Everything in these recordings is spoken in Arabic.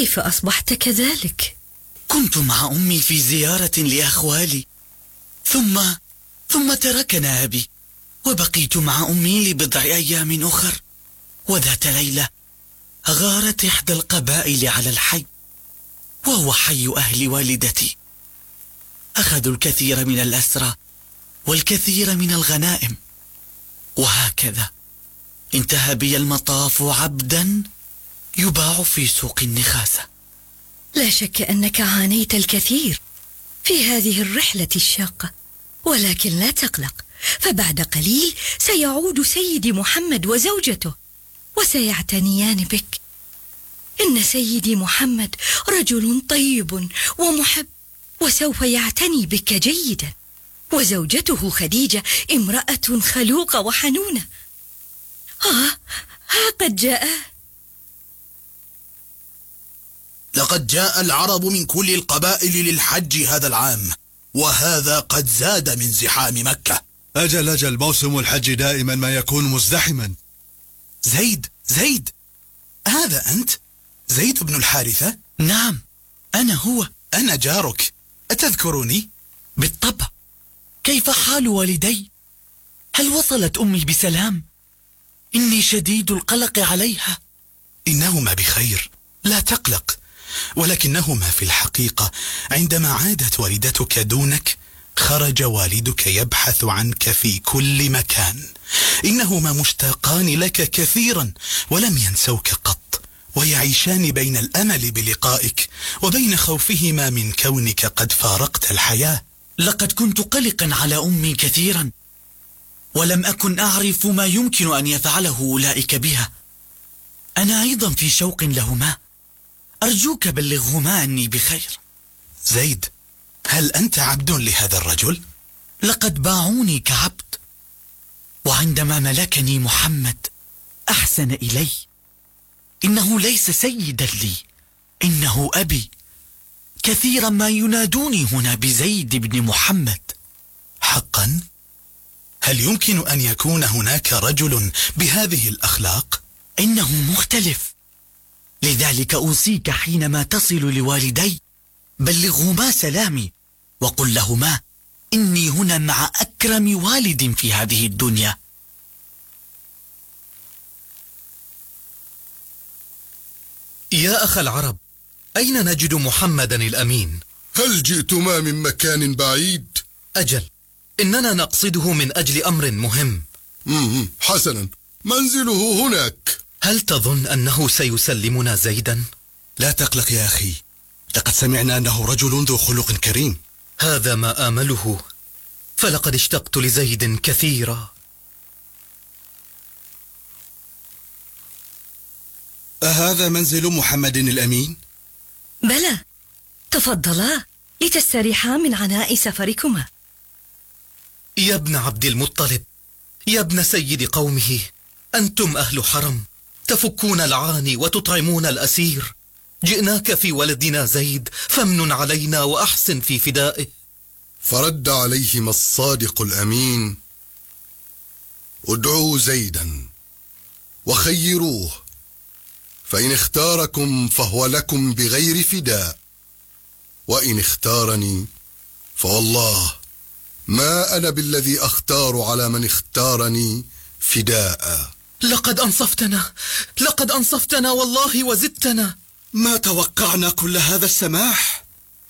كيف أصبحت كذلك؟ كنت مع أمي في زيارة لأخوالي، ثم تركنا أبي، وبقيت مع أمي لبضع أيام أخر. وذات ليلة غارت إحدى القبائل على الحي، وهو حي أهل والدتي. أخذوا الكثير من الأسرى والكثير من الغنائم، وهكذا انتهى بي المطاف عبدا يباع في سوق النخاسة. لا شك أنك عانيت الكثير في هذه الرحلة الشاقة، ولكن لا تقلق، فبعد قليل سيعود سيدي محمد وزوجته وسيعتنيان بك. إن سيدي محمد رجل طيب ومحب، وسوف يعتني بك جيدا، وزوجته خديجة امرأة خلوقة وحنونة. ها قد جاء. لقد جاء العرب من كل القبائل للحج هذا العام، وهذا قد زاد من زحام مكة. أجل موسم الحج دائما ما يكون مزدحما. زيد، هذا أنت؟ زيد بن الحارثة؟ نعم، أنا هو. أنا جارك، أتذكرني؟ بالطبع. كيف حال والدي؟ هل وصلت أمي بسلام؟ إني شديد القلق عليها. إنهما بخير، لا تقلق، ولكنهما في الحقيقة عندما عادت والدتك دونك خرج والدك يبحث عنك في كل مكان. إنهما مشتاقان لك كثيرا ولم ينسوك قط، ويعيشان بين الأمل بلقائك وبين خوفهما من كونك قد فارقت الحياة. لقد كنت قلقا على أمي كثيرا، ولم أكن أعرف ما يمكن أن يفعله أولئك بها. أنا أيضا في شوق لهما، أرجوك بلغهما أني بخير. زيد، هل أنت عبد لهذا الرجل؟ لقد باعوني كعبد، وعندما ملكني محمد أحسن إلي. إنه ليس سيدا لي، إنه أبي. كثيرا ما ينادوني هنا بزيد بن محمد. حقا؟ هل يمكن أن يكون هناك رجل بهذه الأخلاق؟ إنه مختلف، لذلك أوصيك حينما تصل لوالدي بلغهما سلامي، وقل لهما إني هنا مع أكرم والد في هذه الدنيا. يا أخ العرب، أين نجد محمدا الأمين؟ هل جئتما من مكان بعيد؟ أجل، إننا نقصده من أجل أمر مهم. حسنا، منزله هناك. هل تظن أنه سيسلمنا زيدا؟ لا تقلق يا أخي، لقد سمعنا أنه رجل ذو خلق كريم. هذا ما آمله، فلقد اشتقت لزيد كثيرا. أهذا منزل محمد الأمين؟ بلى، تفضلا لتستريحا من عناء سفركما. يا ابن عبد المطلب، يا ابن سيد قومه، أنتم أهل حرم، تفكون العاني وتطعمون الأسير. جئناك في ولدنا زيد، فامنن علينا وأحسن في فدائه. فرد عليهما الصادق الأمين: ادعوا زيدا وخيروه، فإن اختاركم فهو لكم بغير فداء، وإن اختارني فوالله ما أنا بالذي أختار على من اختارني فداء. لقد أنصفتنا والله وزدتنا. ما توقعنا كل هذا السماح.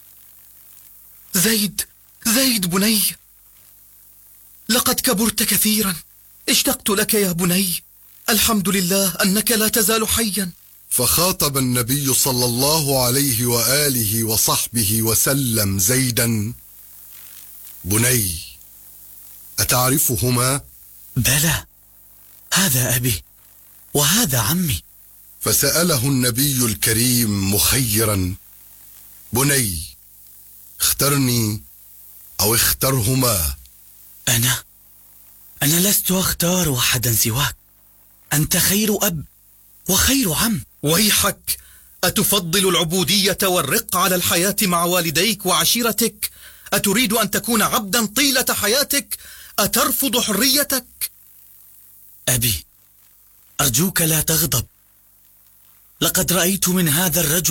زيد بني، لقد كبرت كثيرا، اشتقت لك يا بني. الحمد لله أنك لا تزال حيا. فخاطب النبي صلى الله عليه وآله وصحبه وسلم زيدا: بني، أتعرفهما؟ بلى، هذا أبي وهذا عمي. فسأله النبي الكريم مخيرا: بني، اخترني أو اخترهما؟ أنا لست أختار أحدا سواك. أنت خير أب وخير عم. ويحك، أتفضل العبودية والرق على الحياة مع والديك وعشيرتك؟ أتريد أن تكون عبدا طيلة حياتك؟ أترفض حريتك؟ أبي، أرجوك لا تغضب. لقد رأيت من هذا الرجل